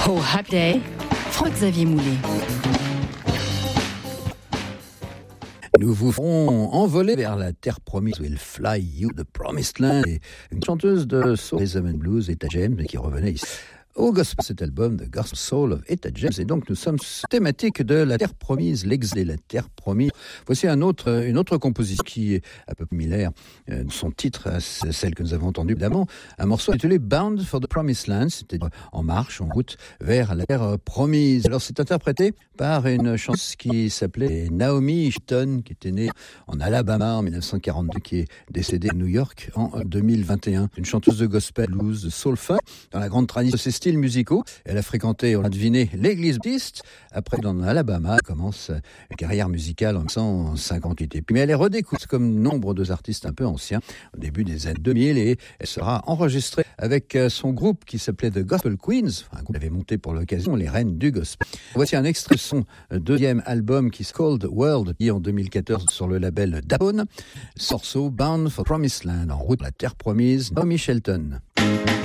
Oh, Happy Day, Franck-Xavier Moulet. Nous vous ferons envoler vers la terre promise. We'll fly you the promised land. Et une chanteuse de soul, Rhythm and Blues, Etta James, qui revenait ici au gospel, cet album, The Gospel Soul of Etta James. Et donc, nous sommes thématiques de la terre promise, l'exil de la terre promise. Voici une autre composition qui est un peu similaire. Son titre, c'est celle que nous avons entendue, évidemment. Un morceau intitulé Bound for the Promised Land. C'était en marche, en route vers la terre promise. Alors, c'est interprété par une chanteuse qui s'appelait Naomi Shelton, qui était née en Alabama en 1942, qui est décédée à New York en 2021. Une chanteuse de gospel, blues, de soul funk, dans la grande tradition de ses styles musicaux. Elle a fréquenté, on l'a deviné, l'église baptiste. Après, dans l'Alabama, elle commence une carrière musicale en 1958. Mais elle est redécouverte comme nombre d'artistes un peu anciens au début des années 2000 et elle sera enregistrée avec son groupe qui s'appelait The Gospel Queens, un groupe qui avait monté pour l'occasion, les reines du gospel. Voici un extrait de son deuxième album qui s'appelle Cold World, qui en 2014 sur le label Dapone. Sorceau Bound for Promised Land, en route à la terre promise, Naomi Shelton.